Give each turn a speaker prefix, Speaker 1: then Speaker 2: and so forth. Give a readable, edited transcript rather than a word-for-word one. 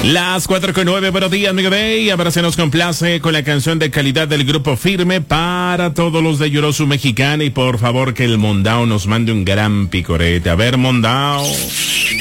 Speaker 1: Las 4:09, buenos días, Mega Day. Ahora se nos complace con la canción de calidad del grupo Firme para todos los de Yorosu Mexicana. Y por favor que el Mondao nos mande un gran picorete. A ver, Mondao.